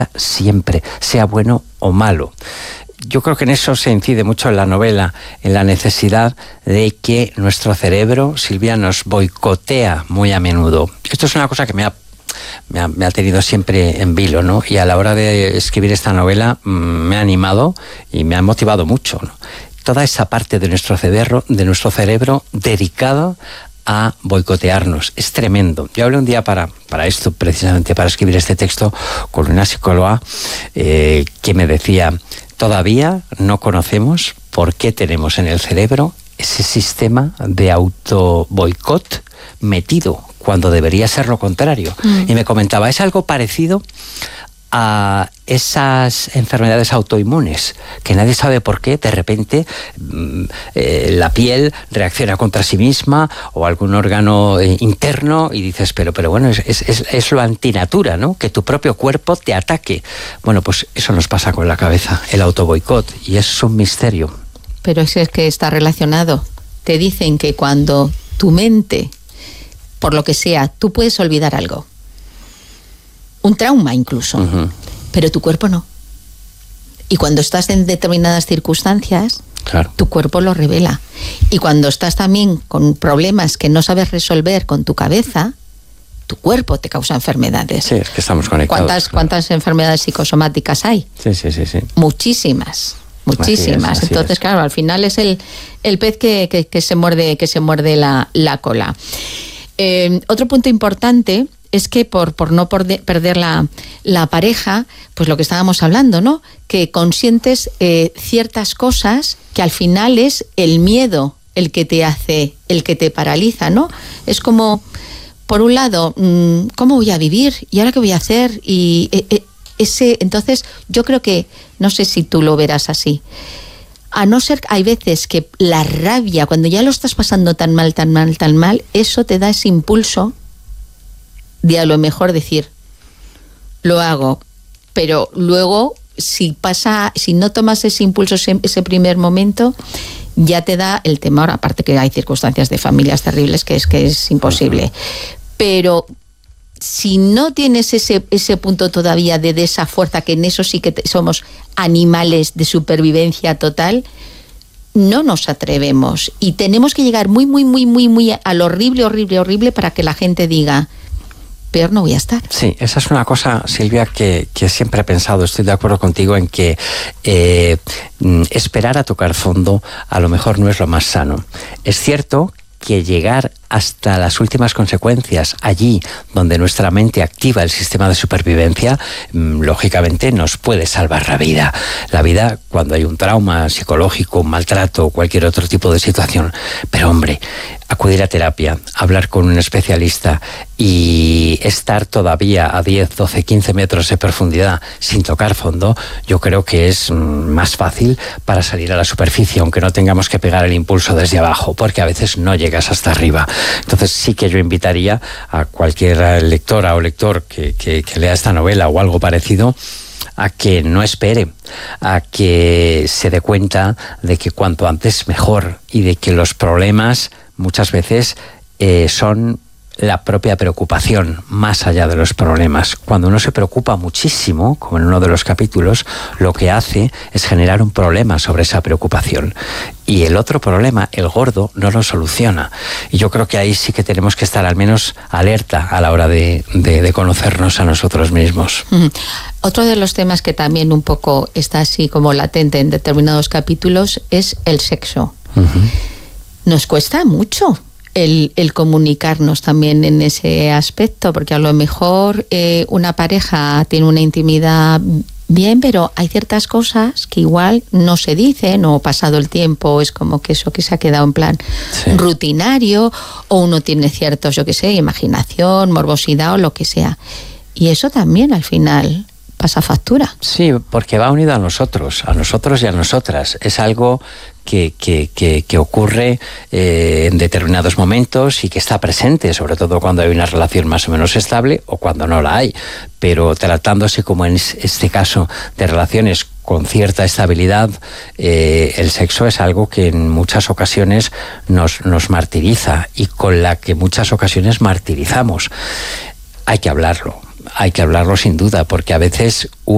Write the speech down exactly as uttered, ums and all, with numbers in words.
siempre, sea bueno o malo. Yo creo que en eso se incide mucho en la novela, en la necesidad de que nuestro cerebro, Silvia, nos boicotea muy a menudo. Esto es una cosa que me ha, me ha, me ha tenido siempre en vilo, ¿no? Y a la hora de escribir esta novela mmm, me ha animado y me ha motivado mucho, ¿no? Toda esa parte de nuestro cerebro, de nuestro cerebro dedicado a boicotearnos. Es tremendo. Yo hablé un día para, para esto, precisamente para escribir este texto, con una psicóloga eh, que me decía: todavía no conocemos por qué tenemos en el cerebro ese sistema de auto-boicot metido, cuando debería ser lo contrario. Mm. Y me comentaba, es algo parecido a esas enfermedades autoinmunes, que nadie sabe por qué, de repente eh, la piel reacciona contra sí misma o algún órgano eh, interno, y dices, pero, pero bueno, es, es, es lo antinatura, ¿no? Que tu propio cuerpo te ataque. Bueno, pues eso nos pasa con la cabeza, el autoboicot, y es un misterio. Pero es que está relacionado. Te dicen que cuando tu mente, por lo que sea, tú puedes olvidar algo, un trauma incluso, uh-huh. pero tu cuerpo no. Y cuando estás en determinadas circunstancias, claro, tu cuerpo lo revela. Y cuando estás también con problemas que no sabes resolver con tu cabeza, tu cuerpo te causa enfermedades. Sí, es que estamos conectados. ¿Cuántas, claro. ¿cuántas enfermedades psicosomáticas hay? Sí, sí, sí, sí. Muchísimas, muchísimas. Así es, así Entonces, es. claro, al final es el, el pez que, que, que se muerde, que se muerde la, la cola. Eh, otro punto importante es que por, por no por de, perder la, la pareja, pues lo que estábamos hablando, ¿no? Que consientes eh, ciertas cosas que al final es el miedo el que te hace, el que te paraliza, ¿no? Es como, por un lado, mmm, ¿cómo voy a vivir? ¿Y ahora qué voy a hacer? Y eh, ese, entonces, yo creo que, no sé si tú lo verás así, a no ser, hay veces que la rabia, cuando ya lo estás pasando tan mal, tan mal, tan mal, eso te da ese impulso de a lo mejor decir, lo hago, pero luego si pasa, si no tomas ese impulso, ese, ese primer momento, ya te da el temor, aparte que hay circunstancias de familias terribles que es que es imposible. Pero si no tienes ese, ese punto todavía de, de esa fuerza, que en eso sí que te, somos animales de supervivencia total, no nos atrevemos. Y tenemos que llegar muy, muy, muy, muy, muy a lo horrible, horrible, horrible para que la gente diga, peor no voy a estar. Sí, esa es una cosa, Silvia, que, que siempre he pensado. Estoy de acuerdo contigo en que eh, esperar a tocar fondo a lo mejor no es lo más sano. Es cierto que llegar hasta las últimas consecuencias, allí donde nuestra mente activa el sistema de supervivencia, lógicamente nos puede salvar la vida. La vida cuando hay un trauma psicológico, un maltrato, cualquier otro tipo de situación. Pero hombre, acudir a terapia, hablar con un especialista y estar todavía a diez, doce, quince metros de profundidad sin tocar fondo, yo creo que es más fácil para salir a la superficie, aunque no tengamos que pegar el impulso desde abajo, porque a veces no llegas hasta arriba. Entonces sí que yo invitaría a cualquier lectora o lector que, que, que lea esta novela o algo parecido a que no espere, a que se dé cuenta de que cuanto antes mejor, y de que los problemas muchas veces eh, son la propia preocupación, más allá de los problemas. Cuando uno se preocupa muchísimo, como en uno de los capítulos, lo que hace es generar un problema sobre esa preocupación. Y el otro problema, el gordo, no lo soluciona. Y yo creo que ahí sí que tenemos que estar al menos alerta a la hora de, de, de conocernos a nosotros mismos. Mm. Otro de los temas que también un poco está así como latente en determinados capítulos es el sexo. Uh-huh. Nos cuesta mucho El, el comunicarnos también en ese aspecto, porque a lo mejor eh, una pareja tiene una intimidad bien, pero hay ciertas cosas que igual no se dicen, o pasado el tiempo es como que eso que se ha quedado en plan sí. rutinario, o uno tiene ciertos, yo qué sé, imaginación, morbosidad o lo que sea. Y eso también al final pasa factura. Sí, porque va unido a nosotros, a nosotros y a nosotras. Es algo que, que, que, que ocurre eh, en determinados momentos y que está presente, sobre todo cuando hay una relación más o menos estable o cuando no la hay. Pero tratándose, como en este caso, de relaciones con cierta estabilidad, eh, el sexo es algo que en muchas ocasiones nos, nos martiriza y con la que muchas ocasiones martirizamos. Hay que hablarlo, hay que hablarlo sin duda, porque a veces